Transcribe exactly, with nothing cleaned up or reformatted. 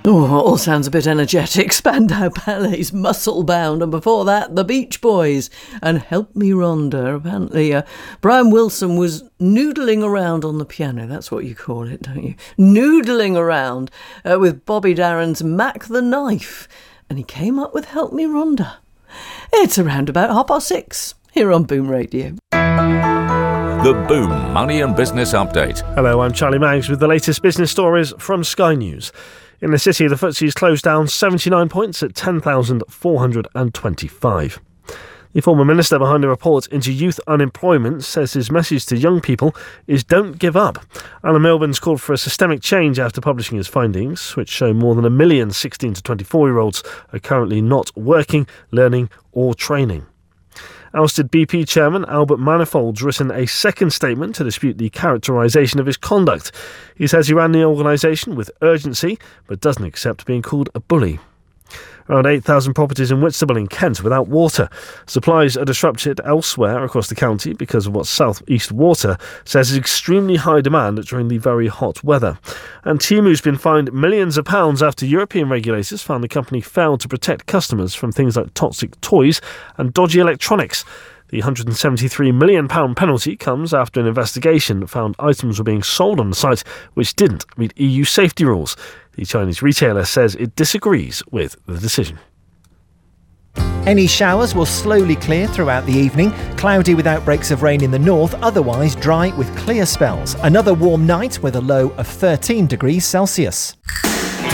Oh, all sounds a bit energetic. Spandau Ballet's Muscle Bound, and before that, the Beach Boys and Help Me Rhonda. Apparently, uh, Brian Wilson was noodling around on the piano. That's what you call it, don't you? Noodling around uh, with Bobby Darin's Mac the Knife, and he came up with Help Me Rhonda. It's around about half past six here on Boom Radio. The Boom Money and Business Update. Hello, I'm Charlie Maggs with the latest business stories from Sky News. In the city, the F T S E's closed down seventy-nine points at ten thousand four hundred twenty-five. The former minister behind the report into youth unemployment says his message to young people is don't give up. Alan Milburn's called for a systemic change after publishing his findings, which show more than a million sixteen to twenty-four-year-olds are currently not working, learning or training. Ousted B P chairman Albert Manifold's written a second statement to dispute the characterisation of his conduct. He says he ran the organisation with urgency, but doesn't accept being called a bully. Around eight thousand properties in Whitstable in Kent without water. Supplies are disrupted elsewhere across the county because of what South East Water says is extremely high demand during the very hot weather. And Temu's been fined millions of pounds after European regulators found the company failed to protect customers from things like toxic toys and dodgy electronics. The one hundred seventy-three million pounds penalty comes after an investigation found items were being sold on the site which didn't meet E U safety rules. The Chinese retailer says it disagrees with the decision. Any showers will slowly clear throughout the evening. Cloudy with outbreaks of rain in the north, otherwise dry with clear spells. Another warm night with a low of thirteen degrees Celsius.